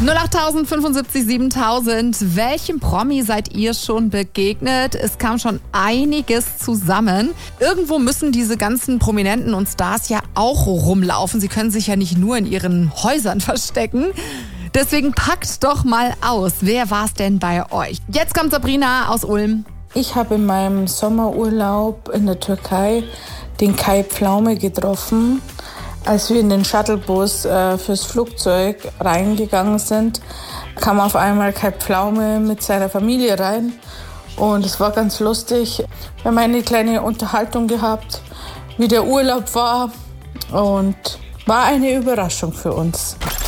08000 75 7000. Welchem Promi seid ihr schon begegnet? Es kam schon einiges zusammen. Irgendwo müssen diese ganzen Prominenten und Stars ja auch rumlaufen. Sie können sich ja nicht nur in ihren Häusern verstecken. Deswegen packt doch mal aus. Wer war's denn bei euch? Jetzt kommt Sabrina aus Ulm. Ich habe in meinem Sommerurlaub in der Türkei den Kai Pflaume getroffen. Als wir in den Shuttlebus fürs Flugzeug reingegangen sind, kam auf einmal Kai Pflaume mit seiner Familie rein. Und es war ganz lustig. Wir haben eine kleine Unterhaltung gehabt, wie der Urlaub war. Und war eine Überraschung für uns.